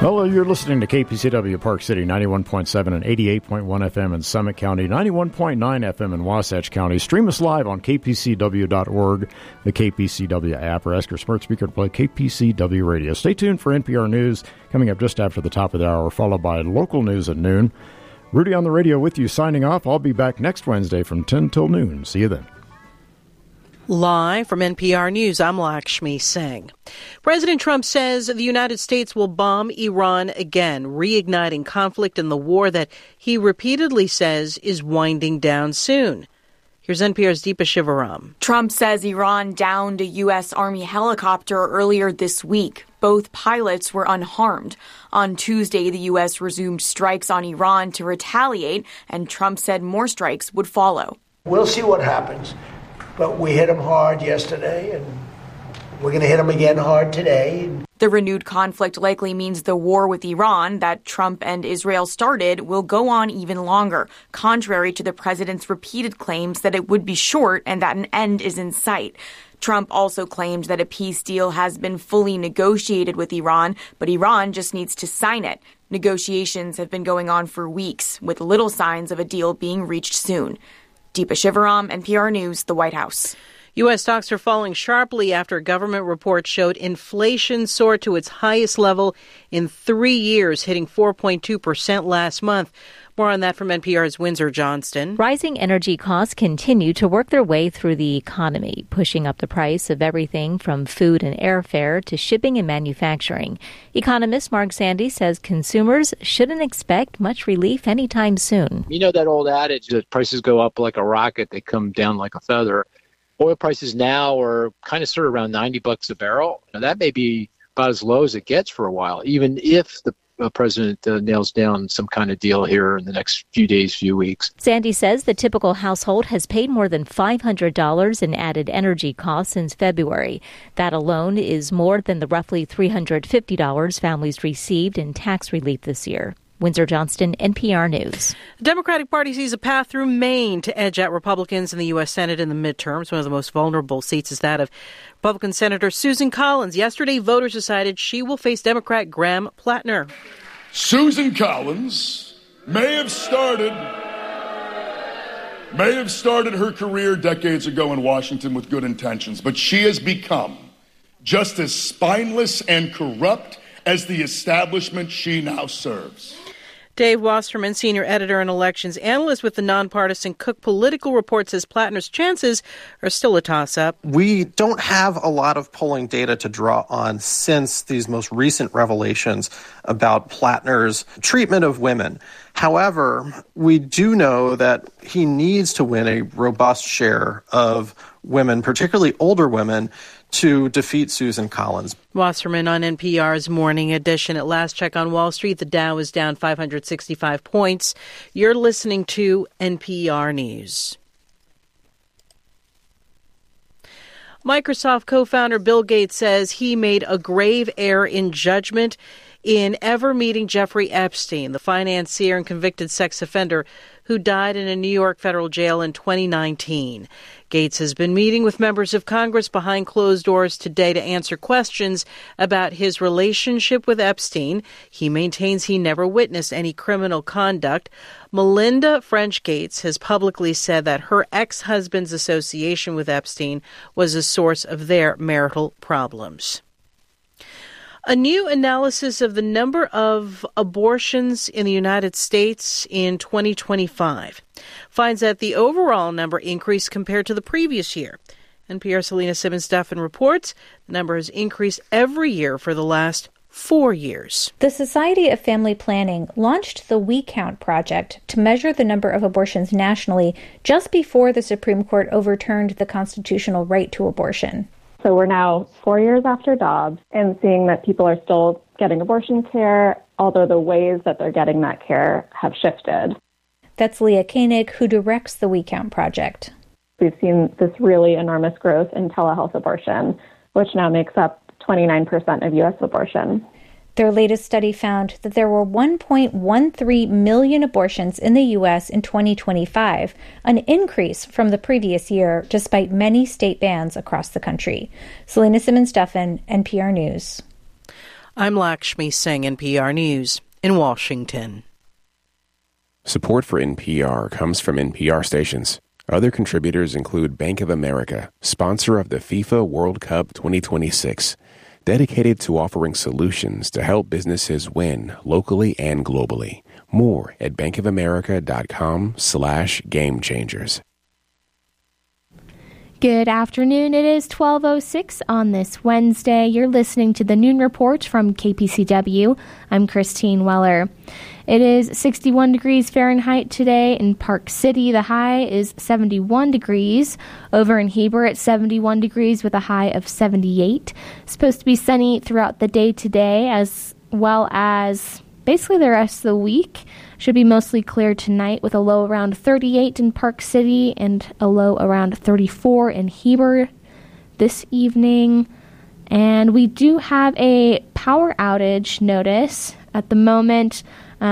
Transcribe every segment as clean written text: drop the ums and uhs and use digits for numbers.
Well, you're listening to KPCW Park City, 91.7 and 88.1 FM in Summit County, 91.9 FM in Wasatch County. Stream us live on kpcw.org, the KPCW app, or ask your smart speaker to play KPCW radio. Stay tuned for NPR News coming up just after the top of the hour, followed by local news at noon. Rudy on the radio with you, signing off. I'll be back next Wednesday from 10 till noon. See you then. Live from NPR News, I'm Lakshmi Singh. President Trump says the United States will bomb Iran again, reigniting conflict in the war that he repeatedly says is winding down soon. Here's NPR's Deepa Shivaram. Trump says Iran downed a U.S. Army helicopter earlier this week. Both pilots were unharmed. On Tuesday, the U.S. resumed strikes on Iran to retaliate, and Trump said more strikes would follow. We'll see what happens. But we hit them hard yesterday, and we're going to hit them again hard today. The renewed conflict likely means the war with Iran that Trump and Israel started will go on even longer, contrary to the president's repeated claims that it would be short and that an end is in sight. Trump also claimed that a peace deal has been fully negotiated with Iran, but Iran just needs to sign it. Negotiations have been going on for weeks, with little signs of a deal being reached soon. Deepa Shivaram, NPR News, the White House. U.S. stocks are falling sharply after a government report showed inflation soared to its highest level in 3 years, hitting 4.2% last month. More on that from NPR's Windsor Johnston. Rising energy costs continue to work their way through the economy, pushing up the price of everything from food and airfare to shipping and manufacturing. Economist Mark Sandy says consumers shouldn't expect much relief anytime soon. You know that old adage that prices go up like a rocket, they come down like a feather. Oil prices now are kind of sort of around $90 a barrel. Now, that may be about as low as it gets for a while, even if the president nails down some kind of deal here in the next few days, few weeks. Sandy says the typical household has paid more than $500 in added energy costs since February. That alone is more than the roughly $350 families received in tax relief this year. Windsor Johnston, NPR News. The Democratic Party sees a path through Maine to edge out Republicans in the U.S. Senate in the midterms. One of the most vulnerable seats is that of Republican Senator Susan Collins. Yesterday, voters decided she will face Democrat Graham Plattner. Susan Collins may have started her career decades ago in Washington with good intentions, but she has become just as spineless and corrupt as the establishment she now serves. Dave Wasserman, senior editor and elections analyst with the nonpartisan Cook Political Report, says Plattner's chances are still a toss-up. We don't have a lot of polling data to draw on since these most recent revelations about Plattner's treatment of women. However, we do know that he needs to win a robust share of women, particularly older women, to defeat Susan Collins. Wasserman on NPR's Morning Edition. At last check on Wall Street, the Dow is down 565 points. You're listening to NPR News. Microsoft co-founder Bill Gates says he made a grave error in judgment in ever meeting Jeffrey Epstein, the financier and convicted sex offender who died in a New York federal jail in 2019. Gates has been meeting with members of Congress behind closed doors today to answer questions about his relationship with Epstein. He maintains he never witnessed any criminal conduct. Melinda French Gates has publicly said that her ex-husband's association with Epstein was a source of their marital problems. A new analysis of the number of abortions in the United States in 2025 finds that the overall number increased compared to the previous year. NPR's Selena Simmons-Duffin reports the number has increased every year for the last 4 years. The Society of Family Planning launched the We Count project to measure the number of abortions nationally just before the Supreme Court overturned the constitutional right to abortion. So we're now 4 years after Dobbs and seeing that people are still getting abortion care, although the ways that they're getting that care have shifted. That's Leah Koenig, who directs the We Count project. We've seen this really enormous growth in telehealth abortion, which now makes up 29% of U.S. abortion. Their latest study found that there were 1.13 million abortions in the U.S. in 2025, an increase from the previous year, despite many state bans across the country. Selena Simmons-Duffin, NPR News. I'm Lakshmi Singh, NPR News in Washington. Support for NPR comes from NPR stations. Other contributors include Bank of America, sponsor of the FIFA World Cup 2026, dedicated to offering solutions to help businesses win locally and globally. More at bankofamerica.com/gamechangers. Good afternoon. It is 12:06 on this Wednesday. You're listening to the Noon Report from KPCW. I'm Christine Weller. It is 61 degrees Fahrenheit today in Park City. The high is 71 degrees. Over in Heber, it's 71 degrees with a high of 78. It's supposed to be sunny throughout the day today, as well as basically the rest of the week. Should be mostly clear tonight with a low around 38 in Park City and a low around 34 in Heber this evening. And we do have a power outage notice at the moment.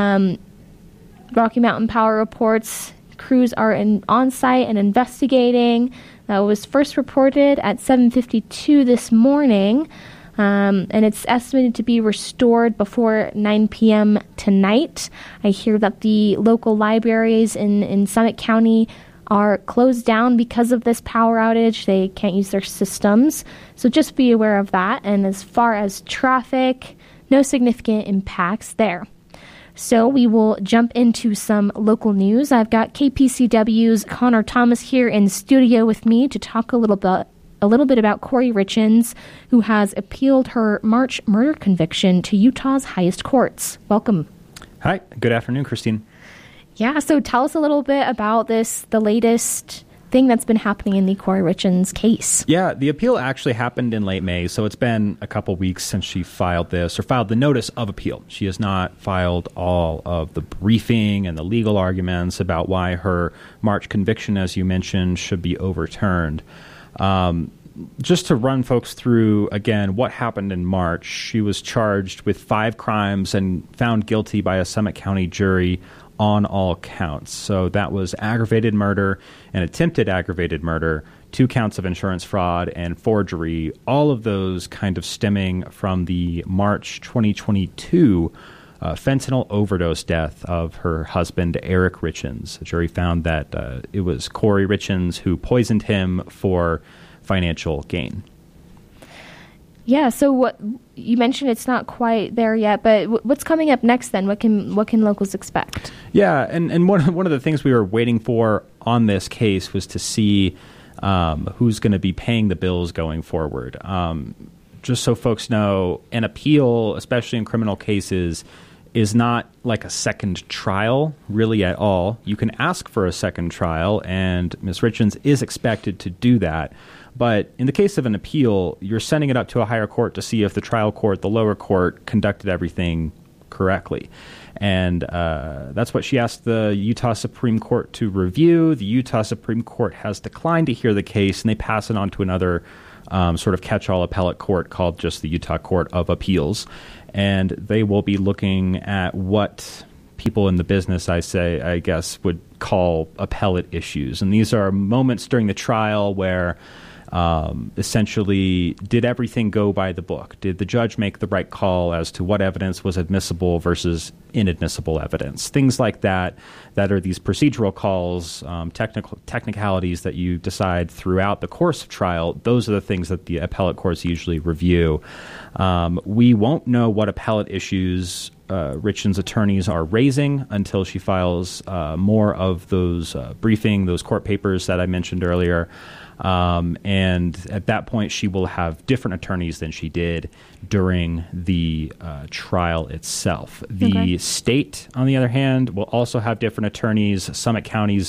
Rocky Mountain Power reports crews are on site and investigating. That was first reported at 7:52 this morning. And it's estimated to be restored before 9 p.m. tonight. I hear that the local libraries in Summit County are closed down because of this power outage. They can't use their systems. So just be aware of that. And as far as traffic, no significant impacts there. So we will jump into some local news. I've got KPCW's Connor Thomas here in studio with me to talk a little bit about Corey Richins, who has appealed her March murder conviction to Utah's highest courts. Welcome. Hi. Good afternoon, Christine. Yeah, so tell us a little bit about the latest thing that's been happening in the Corey Richins case. Yeah, the appeal actually happened in late May, so it's been a couple weeks since she filed the notice of appeal. She has not filed all of the briefing and the legal arguments about why her March conviction, as you mentioned, should be overturned. Just to run folks through, again, what happened in March, she was charged with 5 crimes and found guilty by a Summit County jury on all counts. So that was aggravated murder and attempted aggravated murder, 2 counts of insurance fraud, and forgery, all of those kind of stemming from the March 2022 fentanyl overdose death of her husband, Eric Richins. The jury found that it was Corey Richins who poisoned him for financial gain. Yeah, so what you mentioned, it's not quite there yet, but what's coming up next then? What can locals expect? Yeah, and one of the things we were waiting for on this case was to see who's going to be paying the bills going forward. Just so folks know, an appeal, especially in criminal cases, is not like a second trial really at all. You can ask for a second trial, and Ms. Richins is expected to do that. But in the case of an appeal, you're sending it up to a higher court to see if the trial court, the lower court, conducted everything correctly. And that's what she asked the Utah Supreme Court to review. The Utah Supreme Court has declined to hear the case, and they pass it on to another sort of catch-all appellate court called just the Utah Court of Appeals. And they will be looking at what people in the business, I guess, would call appellate issues. And these are moments during the trial where essentially, did everything go by the book? Did the judge make the right call as to what evidence was admissible versus inadmissible evidence? Things like that are these procedural calls, technicalities that you decide throughout the course of trial. Those are the things that the appellate courts usually review. We won't know what appellate issues Richins' attorneys are raising until she files more of those those court papers that I mentioned earlier. And at that point, she will have different attorneys than she did during the trial itself. The state, on the other hand, will also have different attorneys. Summit County,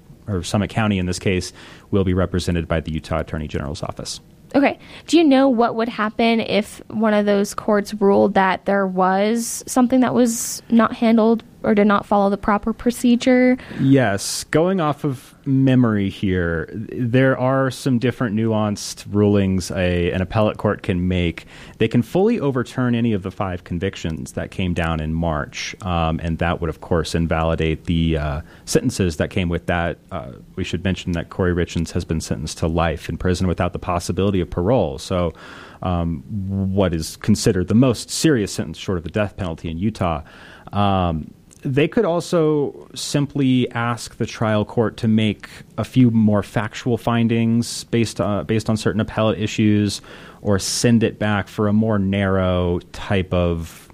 in this case, will be represented by the Utah Attorney General's office. Okay. Do you know what would happen if one of those courts ruled that there was something that was not handled or did not follow the proper procedure? Yes. Going off of memory here, there are some different nuanced rulings an appellate court can make. They can fully overturn any of the 5 convictions that came down in March, and that would, of course, invalidate the sentences that came with that. We should mention that Corey Richins has been sentenced to life in prison without the possibility of parole. So what is considered the most serious sentence short of the death penalty in Utah. They could also simply ask the trial court to make a few more factual findings based on certain appellate issues, or send it back for a more narrow type of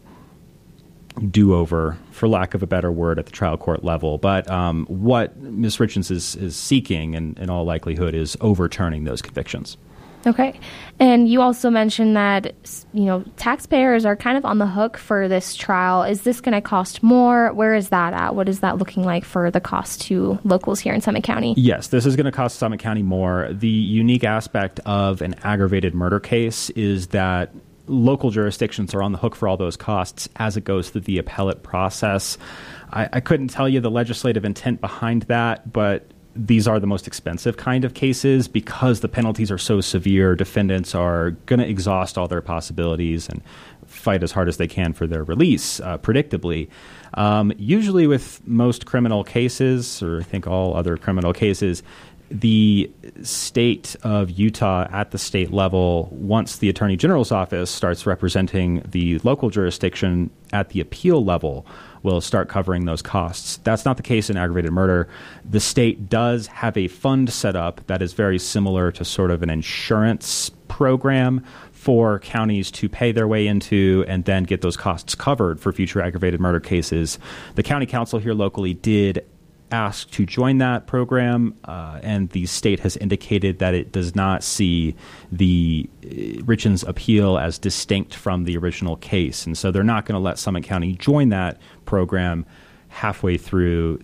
do-over, for lack of a better word, at the trial court level. But what Ms. Richins is seeking, in all likelihood, is overturning those convictions. Okay. And you also mentioned that, taxpayers are kind of on the hook for this trial. Is this going to cost more? Where is that at? What is that looking like for the cost to locals here in Summit County? Yes, this is going to cost Summit County more. The unique aspect of an aggravated murder case is that local jurisdictions are on the hook for all those costs as it goes through the appellate process. I couldn't tell you the legislative intent behind that, but these are the most expensive kind of cases because the penalties are so severe. Defendants are going to exhaust all their possibilities and fight as hard as they can for their release, predictably. Usually with most criminal cases, or I think all other criminal cases, the state of Utah at the state level, once the Attorney General's office starts representing the local jurisdiction at the appeal level, will start covering those costs. That's not the case in aggravated murder. The state does have a fund set up that is very similar to sort of an insurance program for counties to pay their way into and then get those costs covered for future aggravated murder cases. The county council here locally did ask to join that program, and the state has indicated that it does not see the Richins appeal as distinct from the original case. And so they're not going to let Summit County join that program halfway through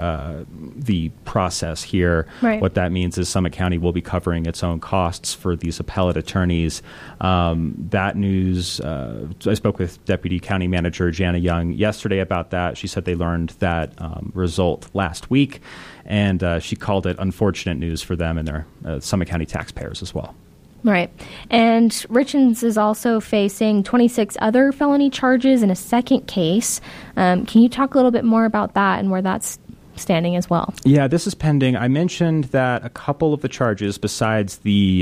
the process here. Right. What that means is Summit County will be covering its own costs for these appellate attorneys. That news, I spoke with Deputy County Manager Jana Young yesterday about that. She said they learned that result last week, and she called it unfortunate news for them and their Summit County taxpayers as well. Right. And Richins is also facing 26 other felony charges in a second case. Can you talk a little bit more about that and where that's standing as well? Yeah, this is pending. I mentioned that a couple of the charges, besides the,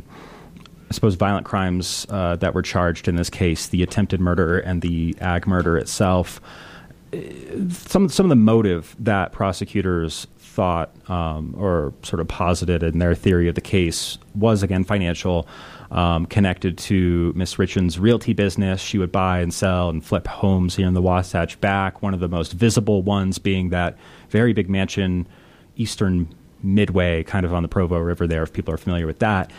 violent crimes that were charged in this case, the attempted murder and the ag murder itself, some of the motive that prosecutors thought or sort of posited in their theory of the case was, again, financial, connected to Miss Richins' realty business. She would buy and sell and flip homes here in the Wasatch Back, one of the most visible ones being that very big mansion, Eastern Midway, kind of on the Provo River there, if people are familiar with that.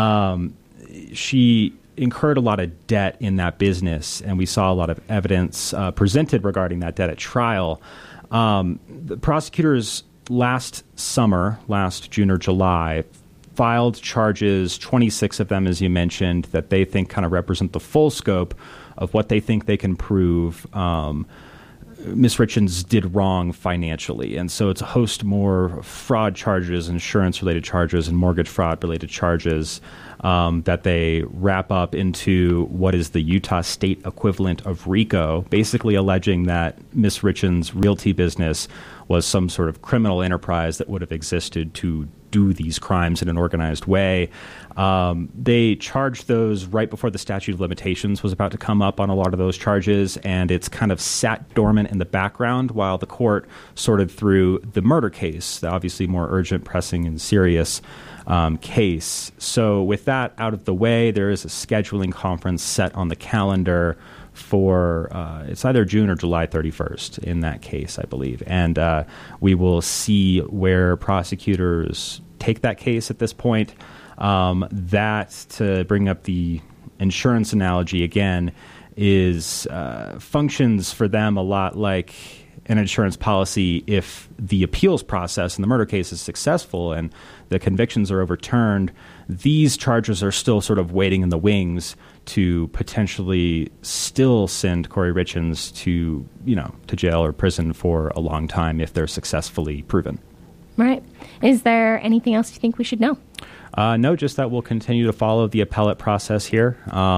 She incurred a lot of debt in that business, and we saw a lot of evidence presented regarding that debt at trial. The prosecutors last June or July, filed charges, 26 of them, as you mentioned, that they think kind of represent the full scope of what they think they can prove Ms. Richins did wrong financially. And so it's a host more fraud charges, insurance-related charges, and mortgage fraud-related charges that they wrap up into what is the Utah state equivalent of RICO, basically alleging that Ms. Richins' realty business was some sort of criminal enterprise that would have existed to do these crimes in an organized way. They charged those right before the statute of limitations was about to come up on a lot of those charges, and it's kind of sat dormant in the background while the court sorted through the murder case, the obviously more urgent, pressing, and serious case. So with that out of the way, there is a scheduling conference set on the calendar for it's either June or July 31st in that case, I believe. And we will see where prosecutors take that case at this point. That, to bring up the insurance analogy again, is functions for them a lot like an insurance policy. If the appeals process in the murder case is successful and the convictions are overturned, these charges are still sort of waiting in the wings to potentially still send Corey Richins to jail or prison for a long time if they're successfully proven. Right. Is there anything else you think we should know? No, just that we'll continue to follow the appellate process here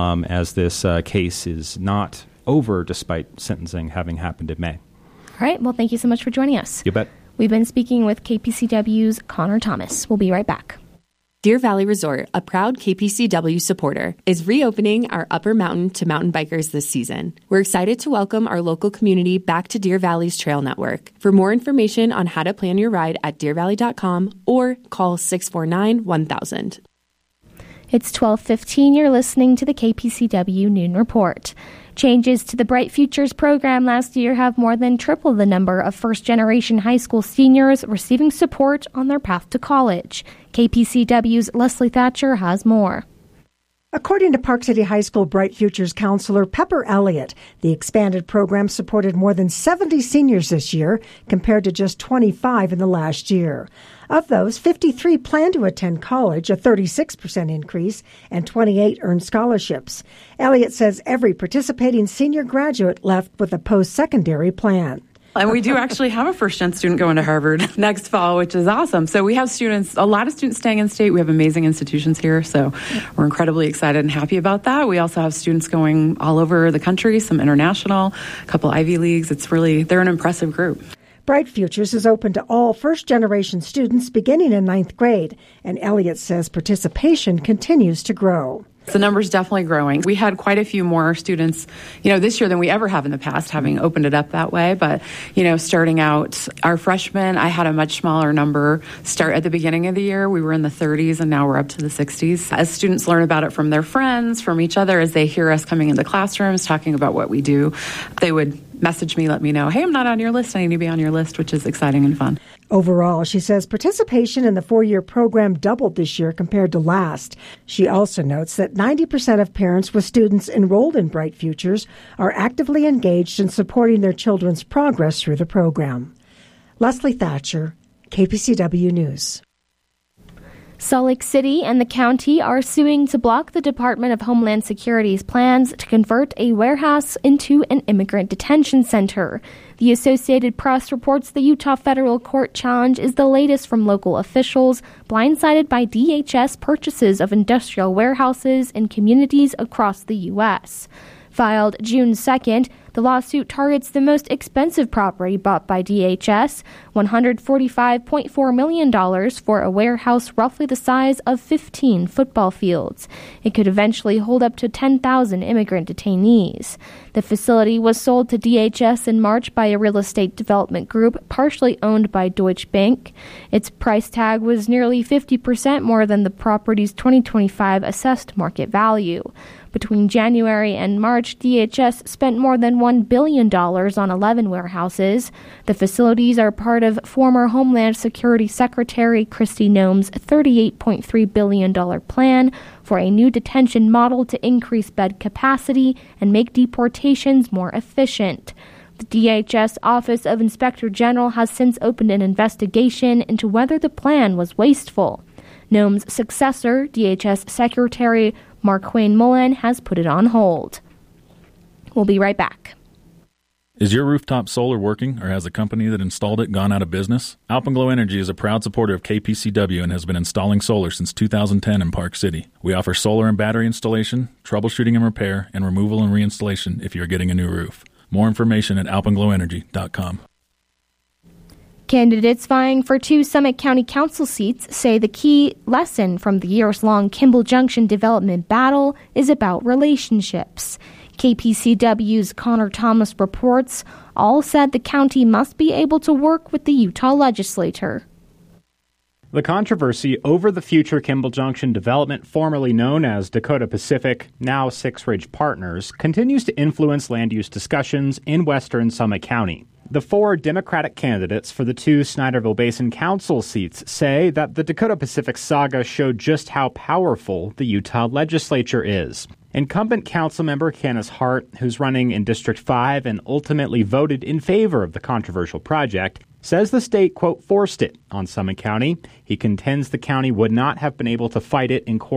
as this case is not over despite sentencing having happened in May. All right. Well, thank you so much for joining us. You bet. We've been speaking with KPCW's Connor Thomas. We'll be right back. Deer Valley Resort, a proud KPCW supporter, is reopening our Upper Mountain to mountain bikers this season. We're excited to welcome our local community back to Deer Valley's trail network. For more information on how to plan your ride at deervalley.com or call 649-1000. It's 12:15. You're listening to the KPCW Noon Report. Changes to the Bright Futures program last year have more than tripled the number of first-generation high school seniors receiving support on their path to college. KPCW's Leslie Thatcher has more. According to Park City High School Bright Futures counselor Pepper Elliott, the expanded program supported more than 70 seniors this year, compared to just 25 in the last year. Of those, 53 plan to attend college, a 36% increase, and 28 earned scholarships. Elliott says every participating senior graduate left with a post-secondary plan. And we do actually have a first-gen student going to Harvard next fall, which is awesome. So we have a lot of students staying in state. We have amazing institutions here, so we're incredibly excited and happy about that. We also have students going all over the country, some international, a couple Ivy Leagues. They're an impressive group. Bright Futures is open to all first-generation students beginning in 9th grade, and Elliott says participation continues to grow. The number's definitely growing. We had quite a few more students, this year than we ever have in the past, having opened it up that way. But, starting out, our freshmen, I had a much smaller number start at the beginning of the year. We were in the 30s, and now we're up to the 60s. As students learn about it from their friends, from each other, as they hear us coming into classrooms, talking about what we do, they would message me, let me know, hey, I'm not on your list. I need to be on your list, which is exciting and fun. Overall, she says participation in the 4-year program doubled this year compared to last. She also notes that 90% of parents with students enrolled in Bright Futures are actively engaged in supporting their children's progress through the program. Leslie Thatcher, KPCW News. Salt Lake City and the county are suing to block the Department of Homeland Security's plans to convert a warehouse into an immigrant detention center. The Associated Press reports the Utah federal court challenge is the latest from local officials, blindsided by DHS purchases of industrial warehouses in communities across the U.S. Filed June 2nd, the lawsuit targets the most expensive property bought by DHS, $145.4 million for a warehouse roughly the size of 15 football fields. It could eventually hold up to 10,000 immigrant detainees. The facility was sold to DHS in March by a real estate development group partially owned by Deutsche Bank. Its price tag was nearly 50% more than the property's 2025 assessed market value. Between January and March, DHS spent more than $1 billion on 11 warehouses. The facilities are part of former Homeland Security Secretary Kristi Noem's $38.3 billion plan for a new detention model to increase bed capacity and make deportations more efficient. The DHS Office of Inspector General has since opened an investigation into whether the plan was wasteful. Noem's successor, DHS Secretary Marquane Mullen, has put it on hold. We'll be right back. Is your rooftop solar working, or has the company that installed it gone out of business? Alpenglow Energy is a proud supporter of KPCW and has been installing solar since 2010 in Park City. We offer solar and battery installation, troubleshooting and repair, and removal and reinstallation if you're getting a new roof. More information at alpenglowenergy.com. Candidates vying for 2 Summit County Council seats say the key lesson from the years-long Kimball Junction development battle is about relationships. KPCW's Connor Thomas reports all said the county must be able to work with the Utah legislature. The controversy over the future Kimball Junction development, formerly known as Dakota Pacific, now Six Ridge Partners, continues to influence land use discussions in western Summit County. The 4 Democratic candidates for the 2 Snyderville Basin Council seats say that the Dakota Pacific saga showed just how powerful the Utah legislature is. Incumbent councilmember Candace Hart, who's running in District 5 and ultimately voted in favor of the controversial project, says the state, quote, forced it on Summit County. He contends the county would not have been able to fight it in court.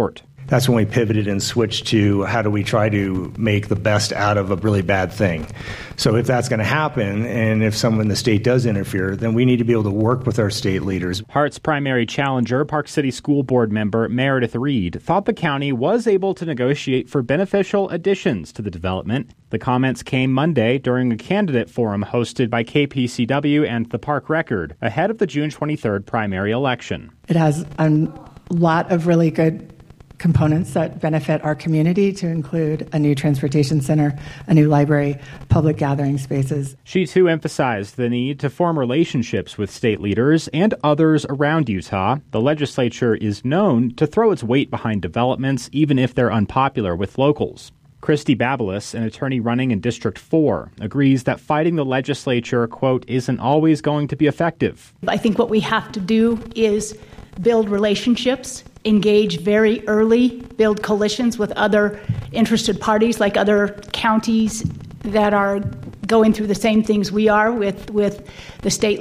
That's when we pivoted and switched to how do we try to make the best out of a really bad thing. So if that's going to happen, and if someone in the state does interfere, then we need to be able to work with our state leaders. Hart's primary challenger, Park City School Board member Meredith Reed, thought the county was able to negotiate for beneficial additions to the development. The comments came Monday during a candidate forum hosted by KPCW and the Park Record ahead of the June 23rd primary election. It has a lot of really good components that benefit our community, to include a new transportation center, a new library, public gathering spaces. She too emphasized the need to form relationships with state leaders and others around Utah. The legislature is known to throw its weight behind developments, even if they're unpopular with locals. Christy Babelis, an attorney running in District 4, agrees that fighting the legislature, quote, isn't always going to be effective. I think what we have to do is build relationships, engage very early, build coalitions with other interested parties, like other counties that are going through the same things we are, with the state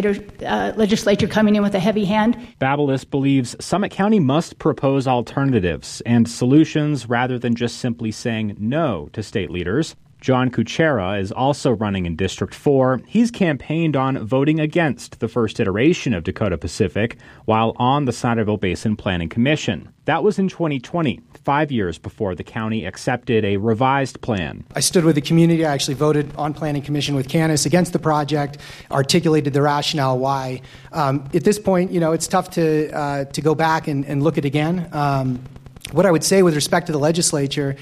legislature coming in with a heavy hand. Babelis believes Summit County must propose alternatives and solutions rather than just simply saying no to state leaders. John Kuchera is also running in District 4. He's campaigned on voting against the first iteration of Dakota Pacific while on the Sniderville Basin Planning Commission. That was in 2020, 5 years before the county accepted a revised plan. I stood with the community. I actually voted on Planning Commission with Canis against the project, articulated the rationale why. At this point, it's tough to go back and look at it again. What I would say with respect to the legislature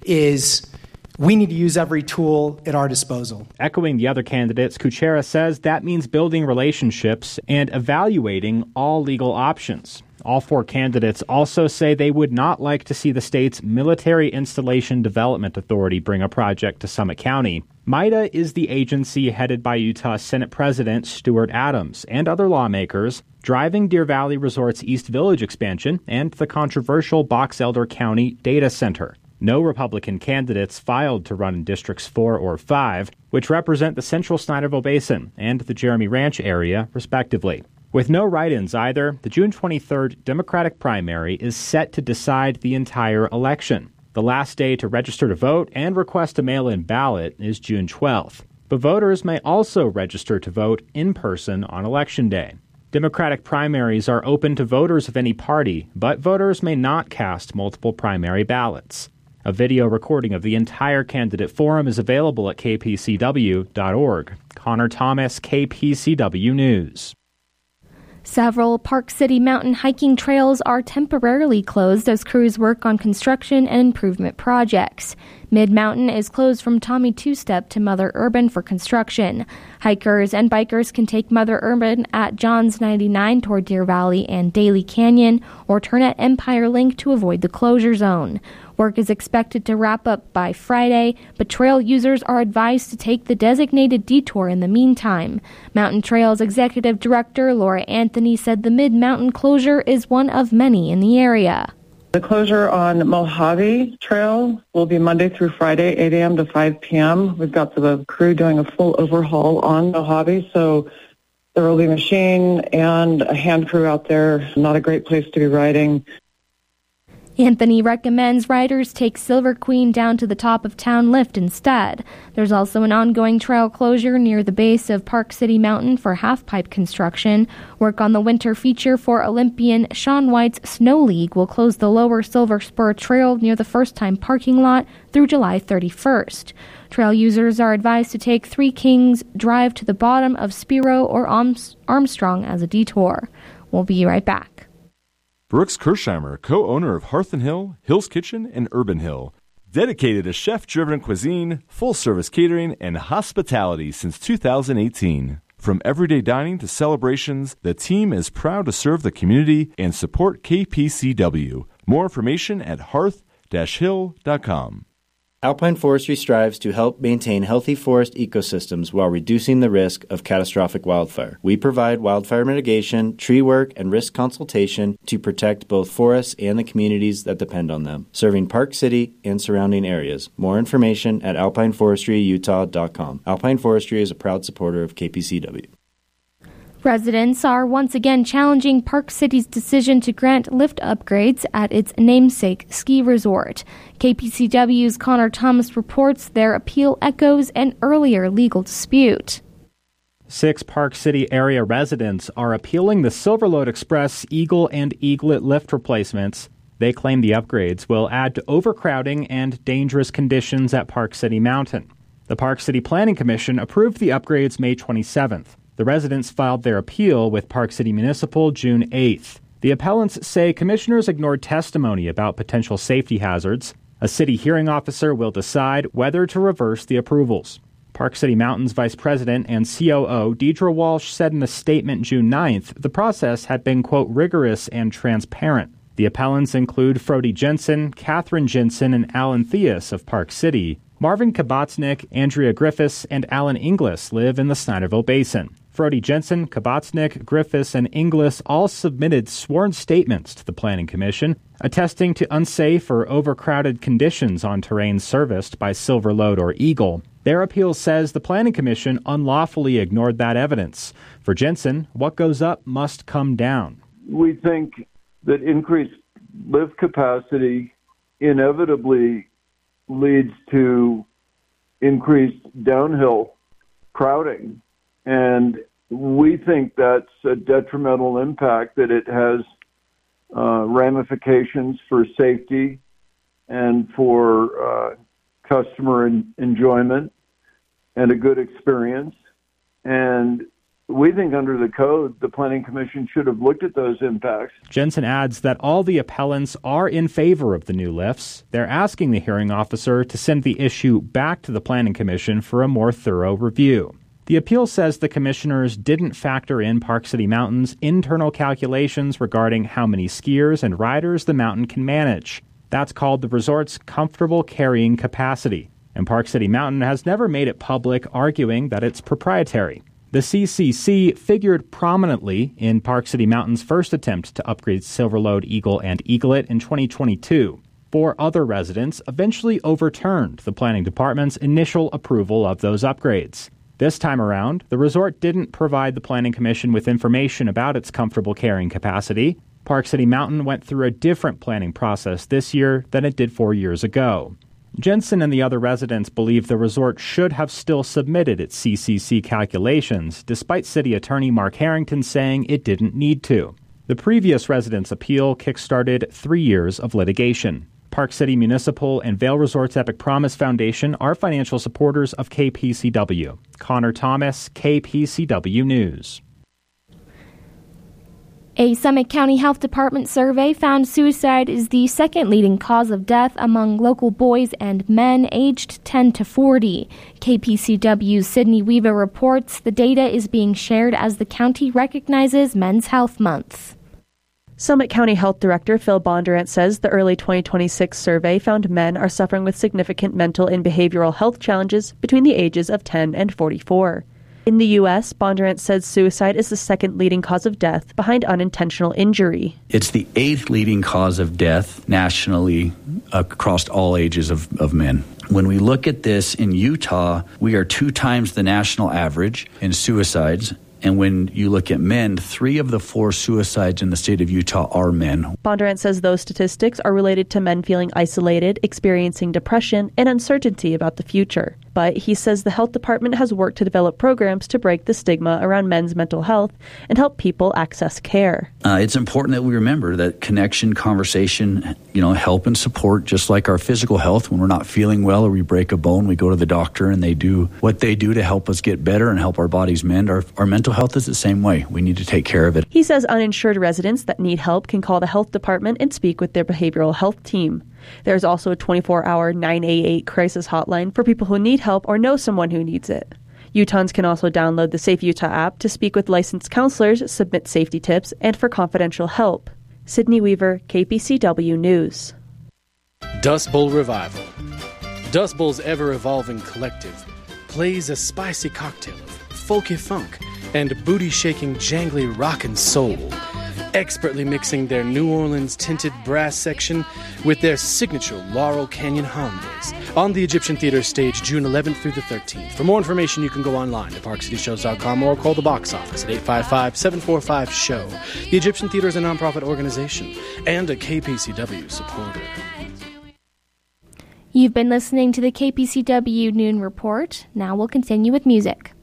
is we need to use every tool at our disposal. Echoing the other candidates, Kuchera says that means building relationships and evaluating all legal options. All four candidates also say they would not like to see the state's Military Installation Development Authority bring a project to Summit County. MIDA is the agency headed by Utah Senate President Stuart Adams and other lawmakers, driving Deer Valley Resort's East Village expansion and the controversial Box Elder County Data Center. No Republican candidates filed to run in Districts 4 or 5, which represent the central Sniderville Basin and the Jeremy Ranch area, respectively. With no write-ins either, the June 23rd Democratic primary is set to decide the entire election. The last day to register to vote and request a mail-in ballot is June 12th. But voters may also register to vote in person on Election Day. Democratic primaries are open to voters of any party, but voters may not cast multiple primary ballots. A video recording of the entire candidate forum is available at kpcw.org. Connor Thomas, KPCW News. Several Park City mountain hiking trails are temporarily closed as crews work on construction and improvement projects. Mid-Mountain is closed from Tommy Two-Step to Mother Urban for construction. Hikers and bikers can take Mother Urban at Johns 99 toward Deer Valley and Daly Canyon, or turn at Empire Link to avoid the closure zone. Work is expected to wrap up by Friday, but trail users are advised to take the designated detour in the meantime. Mountain Trails Executive Director Laura Anthony said the Mid-Mountain closure is one of many in the area. The closure on Mojave Trail will be Monday through Friday, 8 a.m. to 5 p.m. We've got the crew doing a full overhaul on Mojave, so there will be a machine and a hand crew out there. Not a great place to be riding. Anthony recommends riders take Silver Queen down to the top of Town Lift instead. There's also an ongoing trail closure near the base of Park City Mountain for half-pipe construction. Work on the winter feature for Olympian Shaun White's Snow League will close the lower Silver Spur Trail near the first-time parking lot through July 31st. Trail users are advised to take Three Kings Drive to the bottom of Spiro or Armstrong as a detour. We'll be right back. Brooks Kirshheimer, co-owner of Hearth & Hill, Hill's Kitchen, and Urban Hill. Dedicated to chef-driven cuisine, full-service catering, and hospitality since 2018. From everyday dining to celebrations, the team is proud to serve the community and support KPCW. More information at hearth-hill.com. Alpine Forestry strives to help maintain healthy forest ecosystems while reducing the risk of catastrophic wildfire. We provide wildfire mitigation, tree work, and risk consultation to protect both forests and the communities that depend on them, serving Park City and surrounding areas. More information at alpineforestryutah.com. Alpine Forestry is a proud supporter of KPCW. Residents are once again challenging Park City's decision to grant lift upgrades at its namesake ski resort. KPCW's Connor Thomas reports their appeal echoes an earlier legal dispute. 6 Park City area residents are appealing the Silverlode Express Eagle and Eaglet lift replacements. They claim the upgrades will add to overcrowding and dangerous conditions at Park City Mountain. The Park City Planning Commission approved the upgrades May 27th. The residents filed their appeal with Park City Municipal June 8th. The appellants say commissioners ignored testimony about potential safety hazards. A city hearing officer will decide whether to reverse the approvals. Park City Mountain's Vice President and COO Deidre Walsh said in a statement June 9th the process had been, quote, rigorous and transparent. The appellants include Frody Jensen, Catherine Jensen, and Alan Theus of Park City. Marvin Kabatsnik, Andrea Griffiths, and Alan Inglis live in the Snyderville Basin. Frody Jensen, Kabatsnik, Griffiths, and Inglis all submitted sworn statements to the Planning Commission, attesting to unsafe or overcrowded conditions on terrain serviced by Silverlode or Eagle. Their appeal says the Planning Commission unlawfully ignored that evidence. For Jensen, what goes up must come down. We think that increased lift capacity inevitably leads to increased downhill crowding. And we think that's a detrimental impact, that it has ramifications for safety and for customer enjoyment and a good experience. And we think under the code, the Planning Commission should have looked at those impacts. Jensen adds that all the appellants are in favor of the new lifts. They're asking the hearing officer to send the issue back to the Planning Commission for a more thorough review. The appeal says the commissioners didn't factor in Park City Mountain's internal calculations regarding how many skiers and riders the mountain can manage. That's called the resort's comfortable carrying capacity. And Park City Mountain has never made it public, arguing that it's proprietary. The CCC figured prominently in Park City Mountain's first attempt to upgrade Silverlode, Eagle, and Eaglet in 2022. 4 other residents eventually overturned the planning department's initial approval of those upgrades. This time around, the resort didn't provide the Planning Commission with information about its comfortable carrying capacity. Park City Mountain went through a different planning process this year than it did 4 years ago. Jensen and the other residents believe the resort should have still submitted its CCC calculations, despite City Attorney Mark Harrington saying it didn't need to. The previous residents' appeal kickstarted 3 years of litigation. Park City Municipal and Vail Resorts Epic Promise Foundation are financial supporters of KPCW. Connor Thomas, KPCW News. A Summit County Health Department survey found suicide is the second leading cause of death among local boys and men aged 10 to 40. KPCW's Sydney Weaver reports the data is being shared as the county recognizes Men's Health Month. Summit County Health Director Phil Bondurant says the early 2026 survey found men are suffering with significant mental and behavioral health challenges between the ages of 10 and 44. In the U.S., Bondurant says suicide is the second leading cause of death behind unintentional injury. It's the 8th leading cause of death nationally across all ages of men. When we look at this in Utah, we are 2 times the national average in suicides. And when you look at men, 3 of the 4 suicides in the state of Utah are men. Bondurant says those statistics are related to men feeling isolated, experiencing depression, and uncertainty about the future. But he says the health department has worked to develop programs to break the stigma around men's mental health and help people access care. It's important that we remember that connection, conversation, help and support, just like our physical health. When we're not feeling well or we break a bone, we go to the doctor and they do what they do to help us get better and help our bodies mend. Our mental health is the same way. We need to take care of it. He says uninsured residents that need help can call the health department and speak with their behavioral health team. There's also a 24-hour 988 crisis hotline for people who need help or know someone who needs it. Utahns can also download the Safe Utah app to speak with licensed counselors, submit safety tips, and for confidential help. Sydney Weaver, KPCW News. Dust Bowl Revival. Dust Bowl's ever-evolving collective plays a spicy cocktail of folky funk and booty-shaking jangly rock and soul. expertly mixing their New Orleans tinted brass section with their signature Laurel Canyon hondas on the Egyptian Theater stage June 11th through the 13th. For more information, you can go online to parkcityshows.com or call the box office at 855-745-SHOW. The Egyptian Theater is a nonprofit organization and a KPCW supporter. You've been listening to the KPCW Noon Report. Now we'll continue with music.